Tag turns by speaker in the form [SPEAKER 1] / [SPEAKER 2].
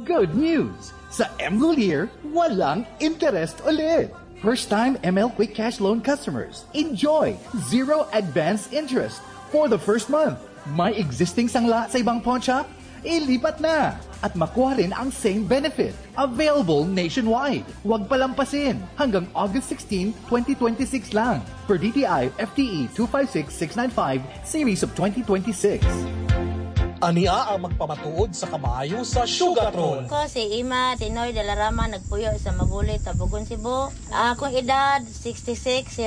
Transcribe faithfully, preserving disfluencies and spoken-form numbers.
[SPEAKER 1] Good news! Sa M. Rolier, walang interest ulit. First-time M L Quick Cash Loan customers, enjoy zero advance interest for the first month. May existing sangla sa ibang pawn shop? Ilipat na! At makuha rin ang same benefit. Available nationwide. Huwag palampasin. Hanggang August sixteenth, twenty twenty-six lang. Per D T I F T E two five six six nine five, Series of twenty twenty-six.
[SPEAKER 2] Ania ang magpamatuod sa kamayo sa Sugatron.
[SPEAKER 3] Ko si Ima Tinoy de la Rama, nagpuyo sa Mabulit, Tabugon, Cebu. Akong edad sixty-six.